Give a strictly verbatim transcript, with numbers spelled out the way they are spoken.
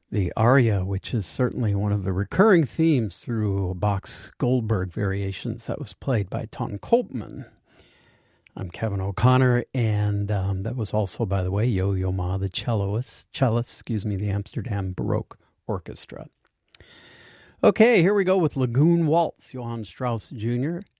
the aria, which is certainly one of the recurring themes through Bach's Goldberg variations that was played by Ton Koopman. I'm Kevin O'Connor, and um, that was also, by the way, Yo-Yo Ma, the celloist, cellist, excuse me, the Amsterdam Baroque Orchestra. Okay, here we go with Lagoon Waltz, Johann Strauss Junior